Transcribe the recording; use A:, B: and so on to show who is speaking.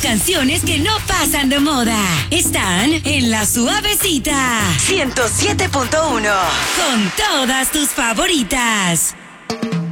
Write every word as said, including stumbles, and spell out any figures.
A: canciones que no pasan de moda están en La Suavecita ciento siete punto uno con todas tus favoritas.